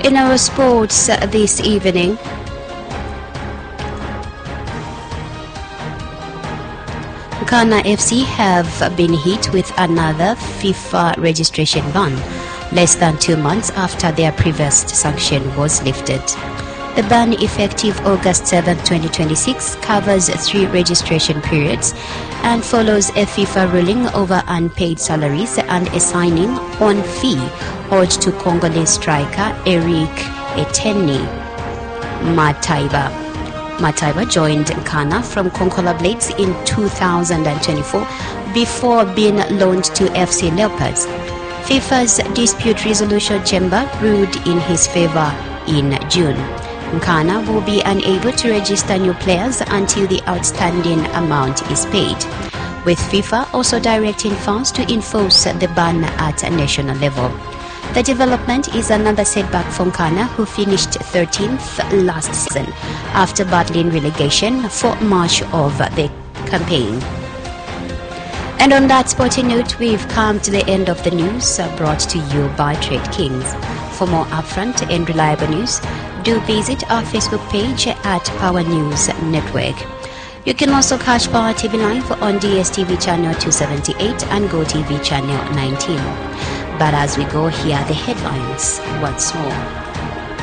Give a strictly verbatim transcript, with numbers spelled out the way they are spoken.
In our sports uh, this evening, Ghana F C have been hit with another FIFA registration ban, less than two months after their previous sanction was lifted. The ban, effective August seventh, twenty twenty-six, covers three registration periods and follows a FIFA ruling over unpaid salaries and a signing-on fee owed to Congolese striker Eric Eteni Mataiba. Mataiba joined Ghana from Konkola Blades in two thousand twenty-four before being loaned to F C Leopards. FIFA's dispute resolution chamber ruled in his favor in June. Ghana will be unable to register new players until the outstanding amount is paid, with FIFA also directing funds to enforce the ban at a national level. The development is another setback for Ghana, who finished thirteenth last season after battling relegation for much of the campaign. And on that sporting note, we've come to the end of the news brought to you by Trade Kings. For more upfront and reliable news, do visit our Facebook page at Power News Network. You can also catch Power T V Live on D S T V channel two seventy-eight and GoTV channel nineteen. But as we go, here are the headlines once more.